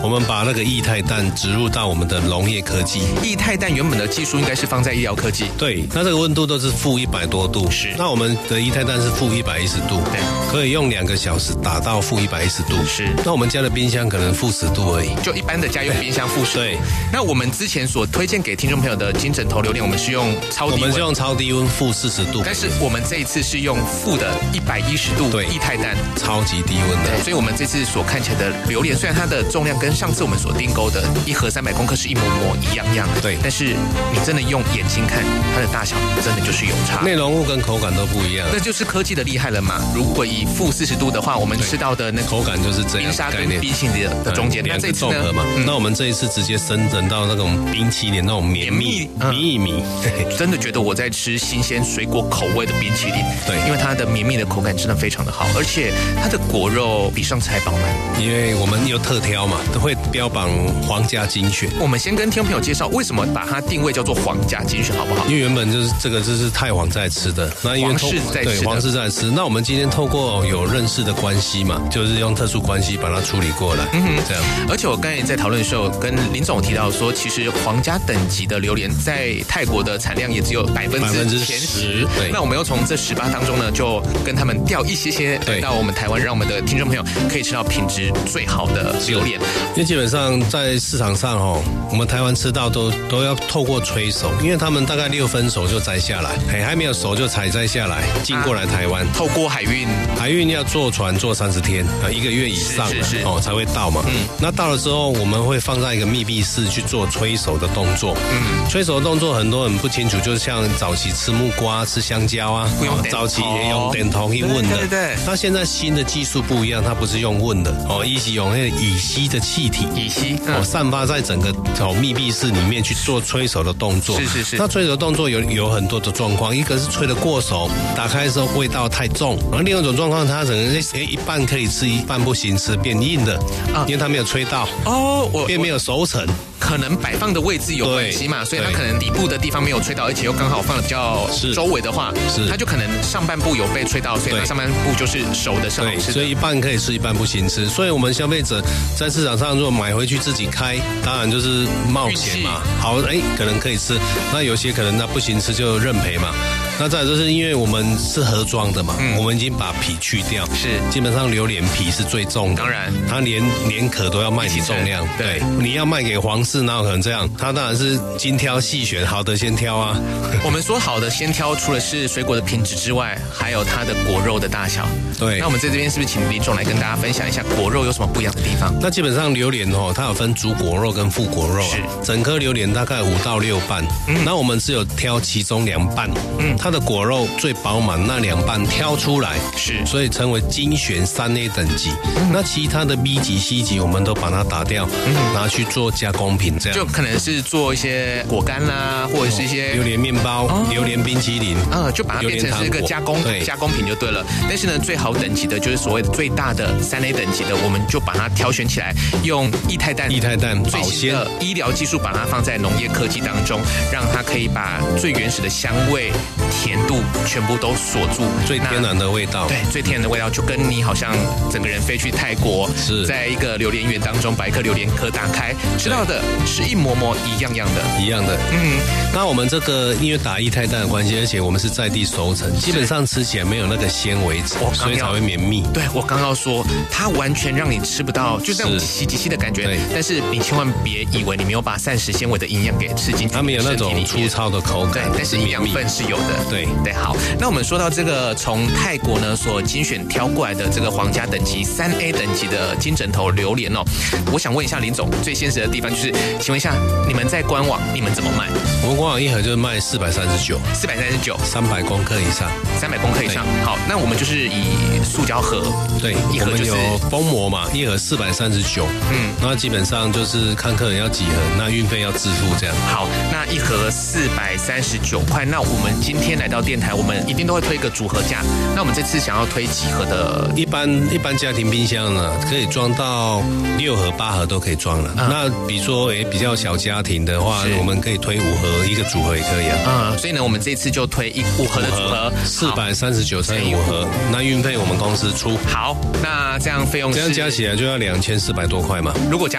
我们把那个液态氮植入到我们的农业科技。 液态氮原本的技术应该是放在医疗科技。 对，那这个温度都是负100多度。 是。 那我们的液态氮是负110度。 对。 可以用2个小时打到负110度。 是。 那我们家的冰箱可能负10度而已。 就一般的家用冰箱负10度。 对。 那我们之前所推荐给听众朋友的金枕头榴莲，我们是用超低温。 我们是用超低温负40度。 但是我们这一次是用负的110度液态氮， 超级低温的。 所以我们这次所看起来的榴莲，虽然它的重量跟上次我们所订购的一盒300公克是一模一样， 对， 但是你真的用眼睛看它的大小，真的就是有差， 内容物跟口感都不一样。 那就是科技的厉害了嘛。如果以负40度的话，我们吃到的那口感就是这样， 冰沙跟冰淇淋的中间， 那这一次呢？那我们这一次直接升等到那种冰淇淋那种绵密米， 真的觉得我在吃新鲜水果口味的冰淇淋。 对， 因为它的绵密的口感真的非常的好，而且它的果肉比上次还饱满。 因为我们有特挑嘛，都会标榜皇家精选。 我们先跟听众朋友介绍为什么把它定位叫做皇家精选，好不好？ 因为原本就是这个就是太皇在吃的，那因为皇室在吃。那我们今天透过有认识的关系嘛，就是用特殊关系把它处理过来。这样。 而且我刚才在讨论的时候，跟林总提到说，其实皇家等级的榴莲在泰国的产量也只有10%前10%。 对。 那我们又从这18当中呢，就跟他们调一些到我们台湾，让我们的听众朋友可以吃到品质最好的榴莲。 因为基本上在市场上我们台湾吃到都要透过催熟，因为他们大概6分熟就摘下来，还没有熟就采摘下来，进过来台湾。 透过海运要坐船坐30天，1个月以上才会到嘛。那到了之后，我们会放在一个密闭室去做催熟的动作。催熟的动作很多人不清楚，就像早期吃木瓜、吃香蕉啊，早期也用点头去问的。 对。 那现在新的技术不一样，它不是用问的一是用那个乙烯的气体，散发在整个密闭室里面去做催熟的动作。 是。 那催熟动作有很多的状况，一个是催得过熟，打开的时候味道太重，然后另外一种状况，它可能一半可以吃，一半不行吃，变硬的，因为它没有催到变没有熟成。 可能摆放的位置有关系嘛，所以它可能底部的地方没有吹到，而且又刚好放的比较周围的话，它就可能上半部有被吹到，所以它上半部就是熟的是好吃的。 所以一半可以吃，一半不行吃。所以我们消费者在市场上如果买回去自己开，当然就是冒险嘛。好，可能可以吃，那有些可能那不行吃就认赔嘛。那再来就是因为我们是盒装的嘛，我们已经把皮去掉，基本上榴莲皮是最重的， 当然它连壳都要卖你重量，对，你要卖给皇室哪有可能这样？它当然是精挑细选，好的先挑啊。 我们说好的先挑，除了是水果的品质之外，还有它的果肉的大小。 对， 那我们在这边是不是请林总来跟大家分享一下果肉有什么不一样的地方？ 那基本上榴莲它有分主果肉跟副果肉，整颗榴莲大概5到6瓣，那我们只有挑其中2瓣，它的果肉最饱满，那2瓣挑出来，所以称为精选3A 等级。那其他的 B 级、C 级我们都把它打掉，拿去做加工品，这样就可能是做一些果干啦，或者是一些榴莲面包、榴莲冰淇淋， 就把它变成是一个加工品就对了。但是呢，最好等级的就是所谓的最大的3A 等级的，我们就把它挑选起来，用液态氮最新的医疗技术把它放在农业科技当中，让它可以把最原始的香味、甜度全部都锁住， 最天然的味道。 对，最天然的味道，就跟你好像整个人飞去泰国，在一个榴莲园当中把一颗榴莲壳打开，吃到的是一模一样的。 那我们这个因为打液态氮的关系，而且我们是在地熟成，基本上吃起来没有那个纤维质，所以才会绵密。 对，我刚要说，它完全让你吃不到，就这样稀稀的感觉。但是你千万别以为你没有把膳食纤维的营养给吃进去， 它没有那种粗糙的口感， 但是营养分是有的。对，好。那我们说到这个从泰国呢所精选挑过来的这个皇家等级3A 等级的金枕头榴莲我想问一下林总，最现实的地方就是，请问一下你们在官网你们怎么卖？ 我们官网一盒就是卖439 300公克以上。 好，那我们就是以塑胶盒， 对， 一盒就是我们有封膜嘛，一盒439，那基本上就是看客人要几盒，那运费要自付这样。 好，那一盒439块，那我们今天来到电台，我们一定都会推一个组合价。那我们这次想要推几盒的？ 一般家庭冰箱呢，可以装到6盒、8盒都可以装了。那比如说比较小家庭的话，我们可以推5盒，一个组合也可以啊。 所以呢，我们这次就推5盒的组合 ，439乘以5盒，那运费我们公司出。 好，那这样费用这样加起来就要2400多块嘛。 如果